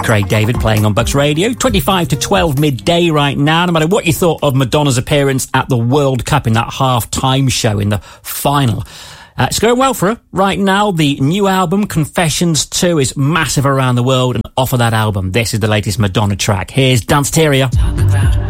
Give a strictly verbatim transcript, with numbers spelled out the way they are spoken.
Craig David playing on Bucks Radio. twenty-five to twelve midday right now. No matter what you thought of Madonna's appearance at the World Cup in that half-time show in the final, Uh, it's going well for her. Right now, the new album, Confessions two, is massive around the world, and off of that album, this is the latest Madonna track. Here's Danceteria.